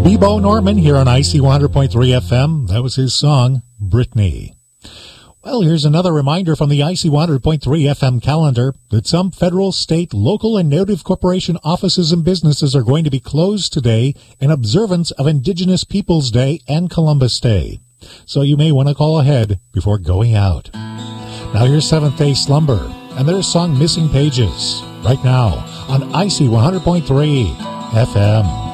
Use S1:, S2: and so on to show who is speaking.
S1: Bo Norman here on IC 100.3 FM. That was his song, Brittany. Well, here's another reminder from the IC 100.3 FM calendar that some federal, state, local, and native corporation offices and businesses are going to be closed today in observance of Indigenous Peoples Day and Columbus Day. So you may want to call ahead before going out. Now here's Seventh Day Slumber and their song Missing Pages right now on IC 100.3 FM.